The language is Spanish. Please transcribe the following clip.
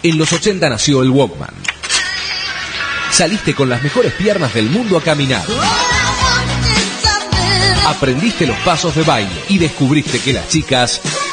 En los 80 nació el Walkman. Saliste con las mejores piernas del mundo a caminar. Aprendiste los pasos de baile y descubriste que las chicas